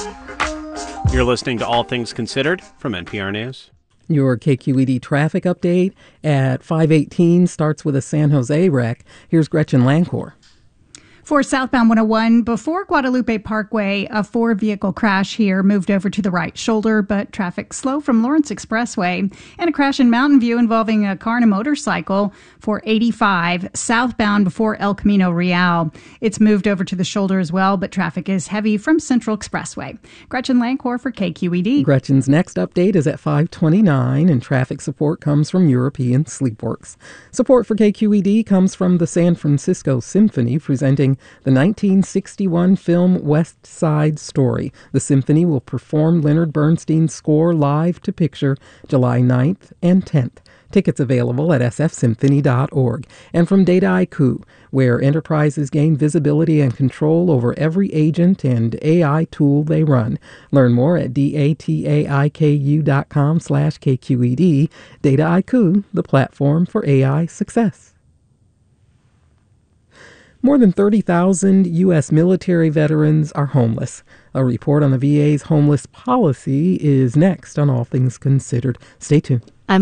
You're listening to All Things Considered from NPR News. Your KQED traffic update at 5:18 starts with a San Jose wreck. Here's Gretchen Lancor. For southbound 101, before Guadalupe Parkway, a 4-vehicle crash here moved over to the right shoulder, but traffic slow from Lawrence Expressway. And a crash in Mountain View involving a car and a motorcycle for 85 southbound before El Camino Real. It's moved over to the shoulder as well, but traffic is heavy from Central Expressway. Gretchen Lancor for KQED. Gretchen's next update is at 5:29, and traffic support comes from European Sleepworks. Support for KQED comes from the San Francisco Symphony, presenting the 1961 film West Side Story. The symphony will perform Leonard Bernstein's score live to picture July 9th and 10th. Tickets available at sfsymphony.org. And from Dataiku, where enterprises gain visibility and control over every agent and AI tool they run. Learn more at dataiku.com/KQED. Dataiku, the platform for AI success. More than 30,000 U.S. military veterans are homeless. A report on the VA's homeless policy is next on All Things Considered. Stay tuned.